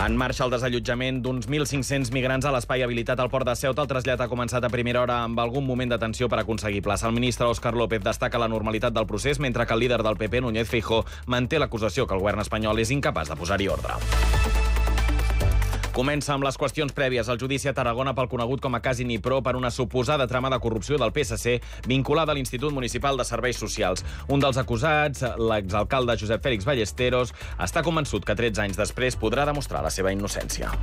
En marxa el desallotjament d'uns 1.500 migrants a l'espai habilitat al port de Ceuta. El trasllat ha començat a primera hora amb algun moment de tensió per aconseguir plaça. El ministre Óscar López destaca la normalitat del procés, mentre que el líder del PP, Núñez Feijóo, manté l'acusació que el govern espanyol és incapaç de posar-hi ordre. Comença amb les qüestions prèvies al judici a Tarragona pel conegut com a cas Inipro per una suposada trama de corrupció del PSC vinculada a l'Institut Municipal de Serveis Socials. Un dels acusats, l'exalcalde Josep Félix Ballesteros, està convençut que 13 anys després podrà demostrar la seva innocència.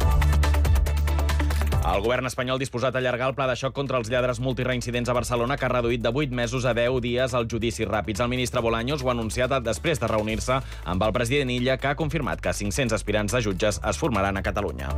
El govern espanyol disposat a allargar el pla de xoc contra els lladres multireincidents a Barcelona, que ha reduït de 8 mesos a 10 dies els judicis ràpids. El ministre Bolaños ho ha anunciat després de reunir-se amb el president Illa, que ha confirmat que 500 aspirants a jutges es formaran a Catalunya.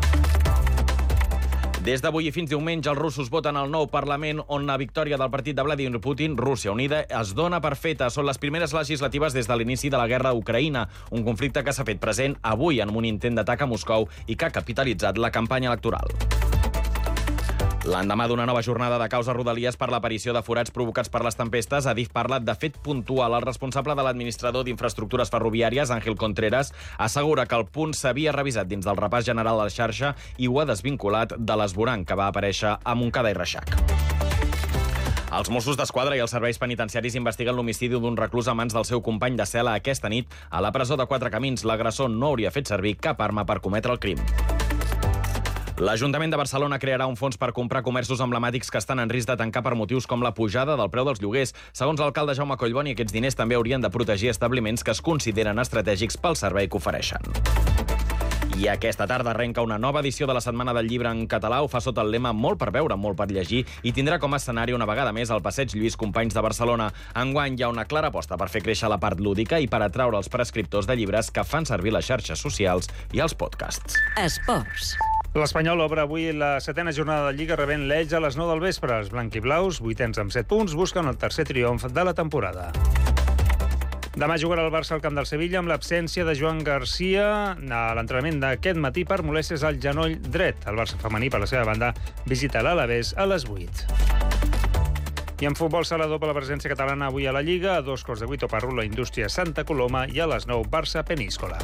Des d'avui i fins diumenge, els russos voten al nou Parlament, on la victòria del partit de Vladimir Putin, Rússia Unida, es dona per feta. Són les primeres legislatives des de l'inici de la guerra a Ucraïna, un conflicte que s'ha fet present avui en un intent d'atac a Moscou i que ha capitalitzat la campanya electoral. L'endemà d'una nova jornada de causa a Rodalies per l'aparició de forats provocats per les tempestes, Adif parla de fet puntual. El responsable de l'administrador d'infraestructures ferroviàries, Àngel Contreras, assegura que el punt s'havia revisat dins del repàs general de la xarxa i ho ha desvinculat de l'esvoranc que va aparèixer a Montcada i Reixac. Els Mossos d'Esquadra i els serveis penitenciaris investiguen l'homicidi d'un reclús a mans del seu company de cel·la aquesta nit a la presó de Quatre Camins. L'agressor no hauria fet servir cap arma per cometre el crim. L'Ajuntament de Barcelona crearà un fons per comprar comerços emblemàtics que estan en risc de tancar per motius com la pujada del preu dels lloguers. Segons l'alcalde Jaume Collboni, aquests diners també haurien de protegir establiments que es consideren estratègics pel servei que ofereixen. I aquesta tarda arrenca una nova edició de la Setmana del Llibre en català. Ho fa sota el lema Molt per veure, molt per llegir, i tindrà com a escenari una vegada més el Passeig Lluís Companys de Barcelona. Enguany hi ha una clara aposta per fer créixer la part lúdica i per atraure els prescriptors de llibres que fan servir les xarxes socials i els podcasts. Esports. L'Espanyol obre avui la 7a jornada de Lliga rebent l'Elx a les 9 del vespre. Els blanquiblaus, 8ens amb 7 punts, busquen el tercer triomf de la temporada. Demà jugarà el Barça al camp del Sevilla amb l'absència de Joan Garcia a l'entrenament d'aquest matí per molèsties al genoll dret. El Barça femení, per la seva banda, visita l'Alavés a les 8. I en futbol sala doble la presència catalana avui a la Lliga. A 2:15 Oparrulo, Indústria Santa Coloma, i a les 9 Barça Peníscola.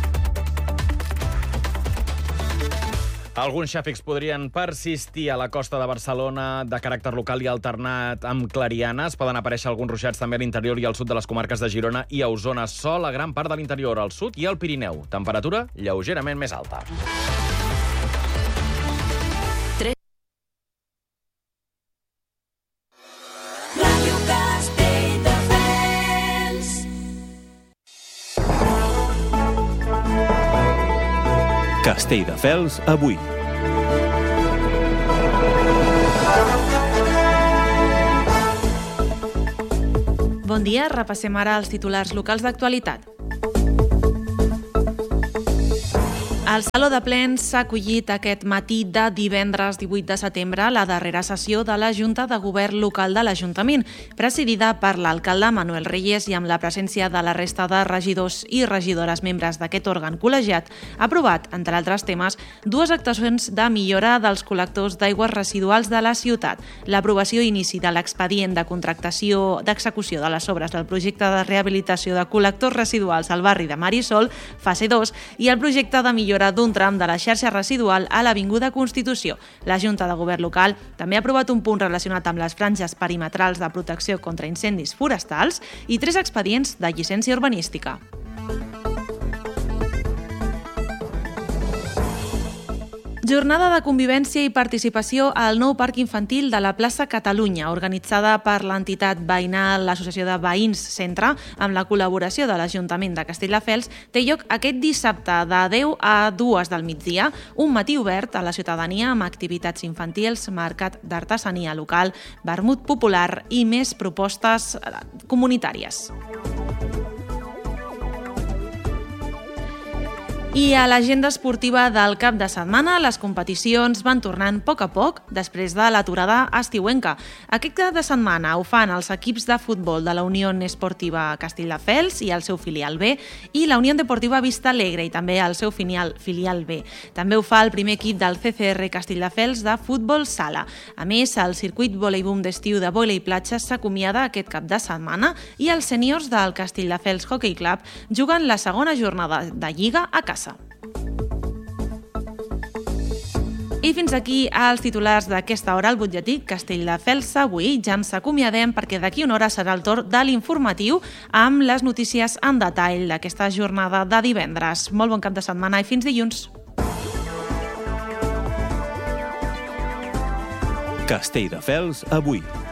Alguns xàfecs podrien persistir a la costa de Barcelona de caràcter local i alternat amb clarianes. Poden aparèixer alguns ruixats també a l'interior i al sud de les comarques de Girona i a Osona. Sol a gran part de l'interior, al sud i al Pirineu. Temperatura lleugerament més alta. Castelldefels avui. Bon dia, repassem ara els titulars locals d'actualitat. El Saló de Plens s'ha acollit aquest matí de divendres 18 de setembre la darrera sessió de la Junta de Govern Local de l'Ajuntament, presidida per l'alcalde Manuel Reyes i amb la presència de la resta de regidors i regidores membres d'aquest òrgan col·legiat, ha aprovat, entre altres temes, dues actuacions de millora dels col·lectors d'aigües residuals de la ciutat, l'aprovació i inici de l'expedient de contractació d'execució de les obres del projecte de rehabilitació de col·lectors residuals al barri de Marisol, fase 2, i el projecte de millora d'un tram de la xarxa residual a l'Avinguda Constitució. La Junta de Govern Local també ha aprovat un punt relacionat amb les franges perimetrals de protecció contra incendis forestals i 3 expedients de llicència urbanística. Jornada de convivència i participació al nou parc infantil de la plaça Catalunya, organitzada per l'entitat veïnal l'Associació de Veïns Centre, amb la col·laboració de l'Ajuntament de Castelldefels, té lloc aquest dissabte de 10 a 2 del migdia, un matí obert a la ciutadania amb activitats infantils, mercat d'artesania local, vermut popular i més propostes comunitàries. I a l'agenda esportiva del cap de setmana, les competicions van tornant a poc després de l'aturada estiuenca. Aquest cap de setmana ho fan els equips de futbol de la Unió Esportiva Castelldefels i el seu filial B i la Unió Deportiva Vista Alegre i també el seu filial B. També ho fa el primer equip del CCR Castelldefels de futbol sala. A més, el circuit voleibol d'estiu de Boila i Platja s'acomiada aquest cap de setmana i els sèniors del Castelldefels Hockey Club juguen la segona jornada de Lliga a casa. I fins aquí els titulars d'aquesta hora al butlletí Castelldefels avui. Ja ens acomiadem perquè d'aquí una hora serà el torn de l'informatiu amb les notícies en detall d'aquesta jornada de divendres. Molt bon cap de setmana i fins dilluns. Castelldefels avui.